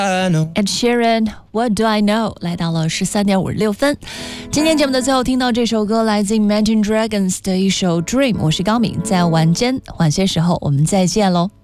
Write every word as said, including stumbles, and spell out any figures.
Ed Sheeran What Do I Know 来到了十三点五十六分。今天节目的最后听到这首歌来自 Imagine Dragons 的一首 Dream， 我是高敏，在晚间晚些时候我们再见喽。